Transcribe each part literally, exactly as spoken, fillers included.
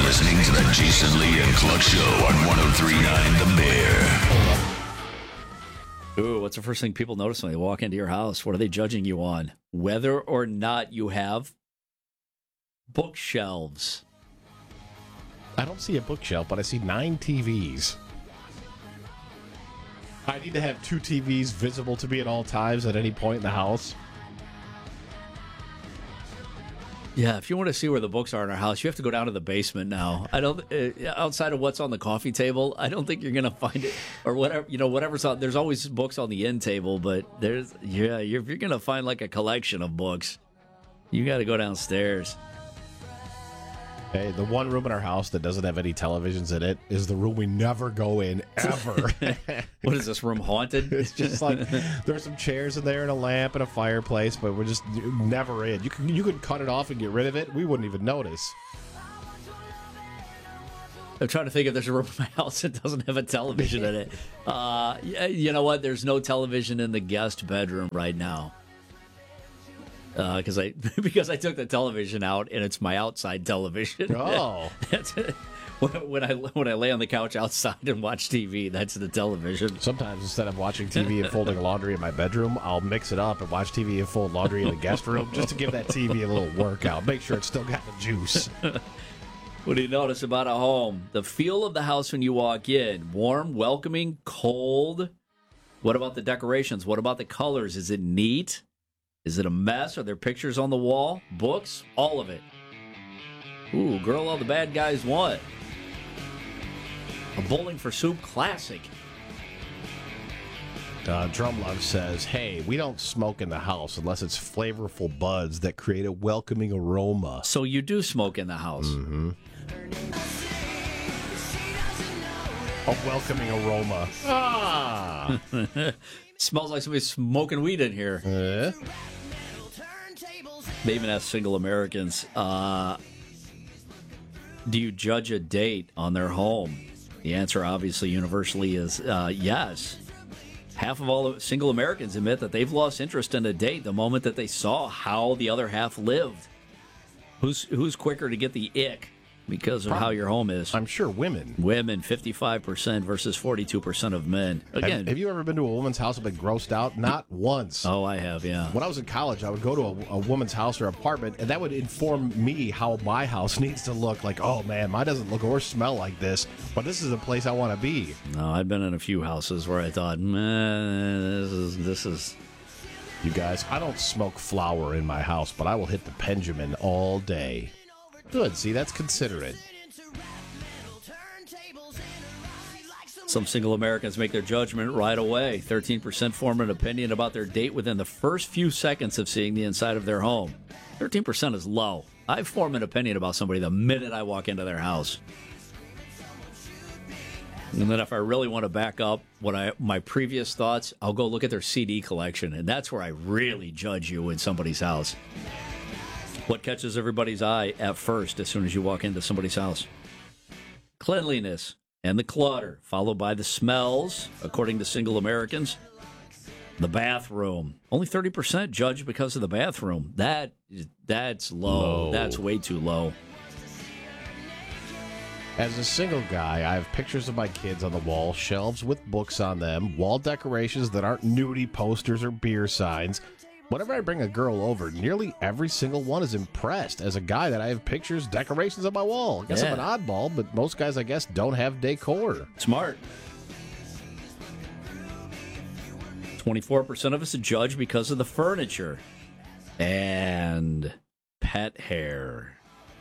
listening to the Jason Lee and Cluck Show on one oh three point nine The Bear. Ooh, what's the first thing people notice when they walk into your house? What are they judging you on? Whether or not you have bookshelves. I don't see a bookshelf, but I see nine T Vs. I need to have two T Vs visible to me at all times at any point in the house. Yeah, if you want to see where the books are in our house, you have to go down to the basement now. I don't, uh, outside of what's on the coffee table, I don't think you're going to find it, or whatever, you know, whatever's on, there's always books on the end table, but there's, yeah, you're, if you're going to find like a collection of books, you got to go downstairs. Hey, the one room in our house that doesn't have any televisions in it is the room we never go in, ever. What is this room, haunted? It's just like, there's some chairs in there and a lamp and a fireplace, but we're just never in. You could, you could cut it off and get rid of it. We wouldn't even notice. I'm trying to think if there's a room in my house that doesn't have a television in it. Uh, you know what? There's no television in the guest bedroom right now. Because uh, I because I took the television out and it's my outside television. Oh, that's it. When, when I when I lay on the couch outside and watch T V, that's the television. Sometimes instead of watching T V and folding laundry in my bedroom, I'll mix it up and watch T V and fold laundry in the guest room just to give that T V a little workout. Make sure it's still got the juice. What do you notice about a home? The feel of the house when you walk in: warm, welcoming, cold. What about the decorations? What about the colors? Is it neat? Is it a mess? Are there pictures on the wall? Books? All of it. Ooh, Girl All the Bad Guys Want. A Bowling for Soup classic. Uh, Drumlove says, hey, we don't smoke in the house unless it's flavorful buds that create a welcoming aroma. So you do smoke in the house. Mm-hmm. A welcoming aroma. Ah! Smells like somebody's smoking weed in here. Uh? They even ask single Americans, uh, do you judge a date on their home? The answer, obviously, universally is uh, yes. Half of all single Americans admit that they've lost interest in a date the moment that they saw how the other half lived. Who's who's quicker to get the ick because of Probably. how your home is? I'm sure women. Women, fifty-five percent versus forty-two percent of men. Again, Have, have you ever been to a woman's house and been grossed out? Not once. Oh, I have, yeah. When I was in college, I would go to a, a woman's house or apartment, and that would inform me how my house needs to look. Like, oh, man, mine doesn't look or smell like this, but this is the place I want to be. No, I've been in a few houses where I thought, man, this is this is. You guys, I don't smoke flower in my house, but I will hit the Benjamin all day. Good, see, that's considerate. Some single Americans make their judgment right away. thirteen percent form an opinion about their date within the first few seconds of seeing the inside of their home. thirteen percent is low. I form an opinion about somebody the minute I walk into their house. And then if I really want to back up what I my previous thoughts, I'll go look at their C D collection, and that's where I really judge you in somebody's house. What catches everybody's eye at first as soon as you walk into somebody's house? Cleanliness and the clutter, followed by the smells, according to single Americans. The bathroom. Only thirty percent judge because of the bathroom. That That's low. Low. That's way too low. As a single guy, I have pictures of my kids on the wall, shelves with books on them, wall decorations that aren't nudie posters or beer signs. Whenever I bring a girl over, nearly every single one is impressed. As a guy, that I have pictures, decorations on my wall. I guess Yeah. I'm an oddball, but most guys, I guess, don't have decor. Smart. twenty-four percent of us judge because of the furniture. And pet hair.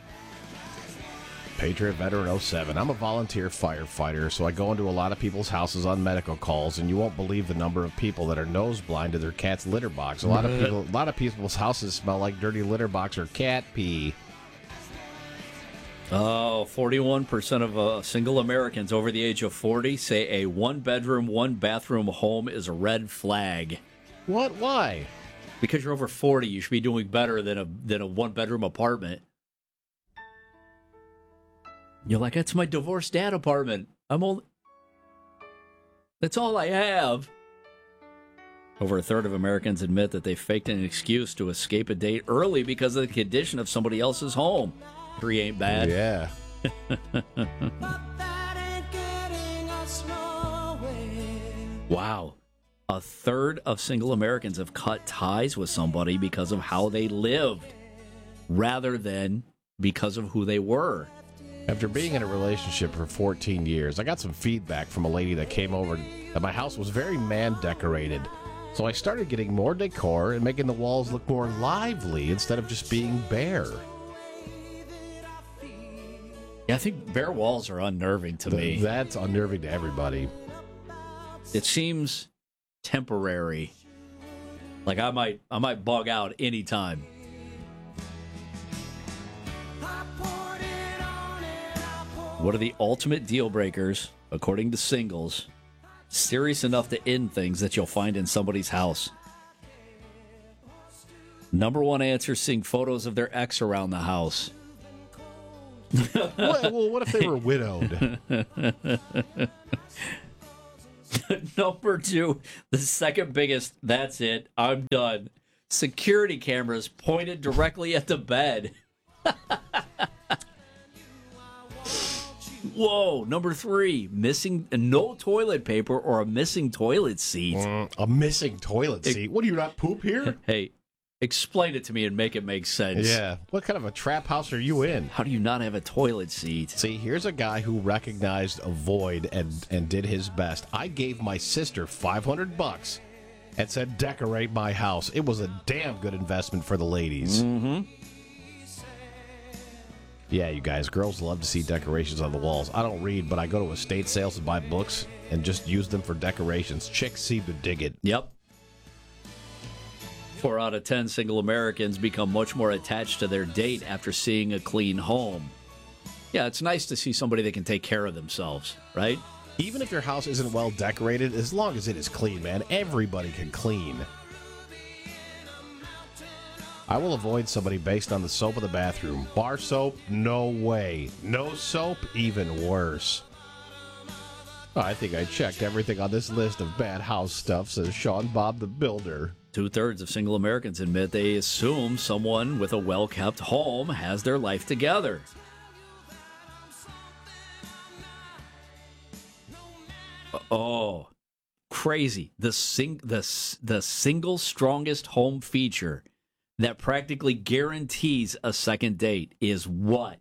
Patriot Veteran oh seven. I'm a volunteer firefighter, so I go into a lot of people's houses on medical calls, and you won't believe the number of people that are nose blind to their cat's litter box. A lot of people, a lot of people's houses smell like dirty litter box or cat pee. Oh, forty-one percent of uh, single Americans over the age of forty say a one-bedroom, one-bathroom home is a red flag. What? Why? Because you're over forty, you should be doing better than a than a one-bedroom apartment. You're like, that's my divorced dad apartment. I'm only... That's all I have. Over a third of Americans admit that they faked an excuse to escape a date early because of the condition of somebody else's home. Three ain't bad. Yeah. Wow. A third of single Americans have cut ties with somebody because of how they lived rather than because of who they were. After being in a relationship for fourteen years, I got some feedback from a lady that came over that my house was very man-decorated. So I started getting more decor and making the walls look more lively instead of just being bare. Yeah, I think bare walls are unnerving to Th- me. That's unnerving to everybody. It seems temporary. Like I might I might bug out anytime. What are the ultimate deal breakers, according to singles, serious enough to end things that you'll find in somebody's house? Number one answer, seeing photos of their ex around the house. Well, well, what if they were widowed? Number two, the second biggest, that's it, I'm done. Security cameras pointed directly at the bed. Whoa, number three, missing no toilet paper or a missing toilet seat. Mm, a missing toilet seat? What, do you not poop here? Hey, explain it to me and make it make sense. Yeah. What kind of a trap house are you in? How do you not have a toilet seat? See, here's a guy who recognized a void and, and did his best. I gave my sister five hundred bucks and said, decorate my house. It was a damn good investment for the ladies. Mm-hmm. Yeah, you guys, girls love to see decorations on the walls. I don't read, but I go to estate sales and buy books and just use them for decorations. Chicks seem to dig it. Yep. Four out of ten single Americans become much more attached to their date after seeing a clean home. Yeah, it's nice to see somebody that can take care of themselves, right? Even if your house isn't well decorated, as long as it is clean, man, everybody can clean. I will avoid somebody based on the soap of the bathroom. Bar soap? No way. No soap? Even worse. I think I checked everything on this list of bad house stuff, says Sean Bob the Builder. Two-thirds of single Americans admit they assume someone with a well-kept home has their life together. Oh, crazy. The sing the the single strongest home feature that practically guarantees a second date is what?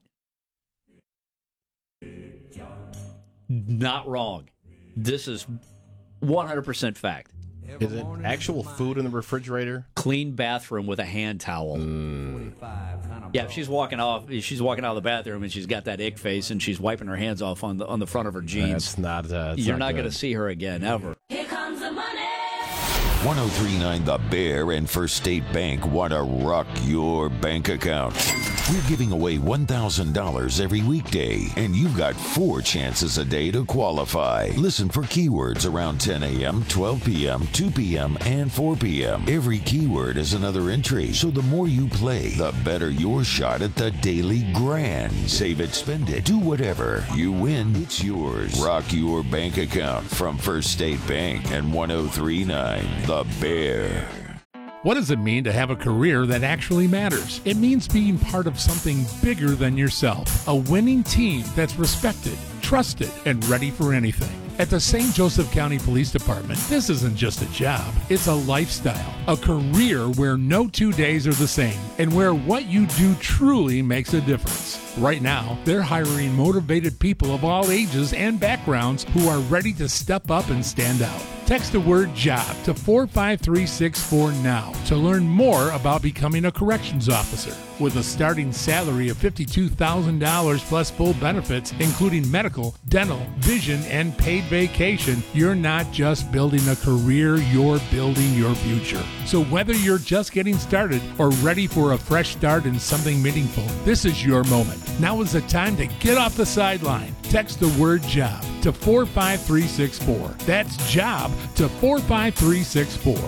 Not wrong. This is one hundred percent fact. Is it actual food in the refrigerator? Clean bathroom with a hand towel. Mm. Yeah, if she's walking off, if she's walking out of the bathroom and she's got that ick face and she's wiping her hands off on the on the front of her jeans. That's not. Uh, that's you're not, not not going to see her again ever. Here comes the money. one oh three point nine The Bear and First State Bank want to rock your bank account. We're giving away one thousand dollars every weekday, and you've got four chances a day to qualify. Listen for keywords around ten a.m., twelve p.m., two p.m., and four p.m. Every keyword is another entry, so the more you play, the better your shot at the daily grand. Save it, spend it, do whatever. You win, it's yours. Rock your bank account from First State Bank and one oh three point nine The Bear. What does it mean to have a career that actually matters? It means being part of something bigger than yourself. A winning team that's respected, trusted, and ready for anything. At the Saint Joseph County Police Department, this isn't just a job, it's a lifestyle, a career where no two days are the same, and where what you do truly makes a difference. Right now, they're hiring motivated people of all ages and backgrounds who are ready to step up and stand out. Text the word JOB to four five three six four now to learn more about becoming a corrections officer. With a starting salary of fifty-two thousand dollars plus full benefits, including medical, dental, vision, and paid vacation, you're not just building a career, you're building your future. So whether you're just getting started or ready for a fresh start in something meaningful, this is your moment. Now is the time to get off the sideline. Text the word JOB to four five three six four. That's JOB to four five three six four.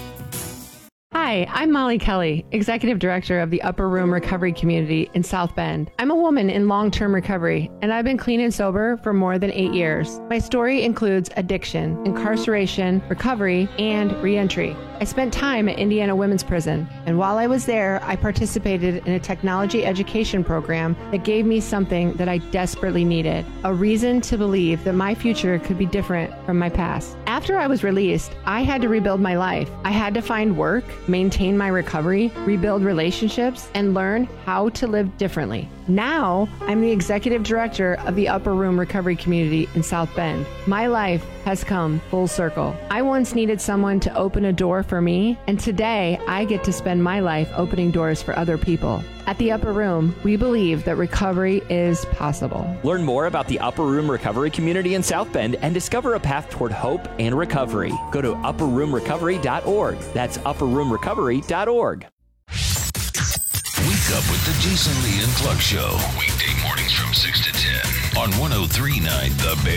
Hi, I'm Molly Kelly, Executive Director of the Upper Room Recovery Community in South Bend. I'm a woman in long-term recovery, and I've been clean and sober for more than eight years. My story includes addiction, incarceration, recovery, and reentry. I spent time at Indiana Women's Prison, and while I was there, I participated in a technology education program that gave me something that I desperately needed, a reason to believe that my future could be different from my past. After I was released, I had to rebuild my life. I had to find work, maintain my recovery, rebuild relationships, and learn how to live differently. Now, I'm the executive director of the Upper Room Recovery Community in South Bend. My life has come full circle. I once needed someone to open a door for me, and today I get to spend my life opening doors for other people. At the Upper Room, we believe that recovery is possible. Learn more about the Upper Room Recovery Community in South Bend and discover a path toward hope and recovery. Go to upper room recovery dot org. That's upper room recovery dot org. Wake up with the Jason Lee and Clark Show. Weekday mornings from six to ten on one oh three point nine The Bear.